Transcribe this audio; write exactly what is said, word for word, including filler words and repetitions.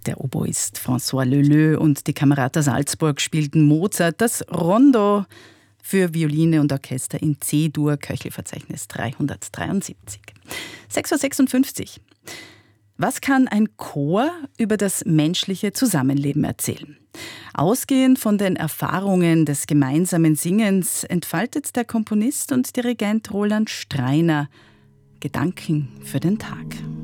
Der Oboist François Leleux und die Camerata Salzburg spielten Mozart das Rondo für Violine und Orchester in C-Dur, Köchelverzeichnis dreihundertdreiundsiebzig. sechs Uhr sechsundfünfzig. Was kann ein Chor über das menschliche Zusammenleben erzählen? Ausgehend von den Erfahrungen des gemeinsamen Singens entfaltet der Komponist und Dirigent Roland Streiner Gedanken für den Tag.